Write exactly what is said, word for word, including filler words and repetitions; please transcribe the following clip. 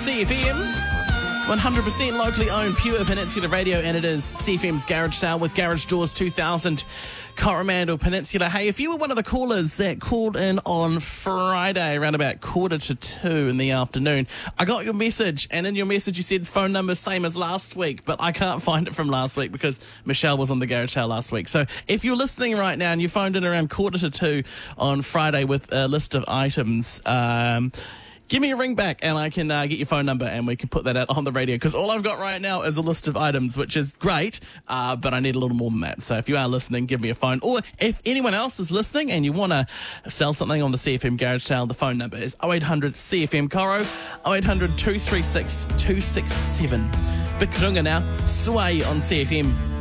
C F M. one hundred percent locally owned Pure Peninsula Radio, and it is C F M's Garage Sale with Garage Doors two thousand Coromandel Peninsula. Hey, if you were one of the callers that called in on Friday around about quarter to two in the afternoon, I got your message, and in your message you said phone number same as last week, but I can't find it from last week because Michelle was on the Garage Sale last week. So if you're listening right now and you phoned in around quarter to two on Friday with a list of items, um... give me a ring back and I can uh, get your phone number and we can put that out on the radio, because all I've got right now is a list of items, which is great, uh, but I need a little more than that. So if you are listening, give me a phone. Or if anyone else is listening and you want to sell something on the C F M Garage Sale, the phone number is oh eight hundred C F M Coro, oh eight hundred two three six two six seven. Big Karunga now, Sway on C F M.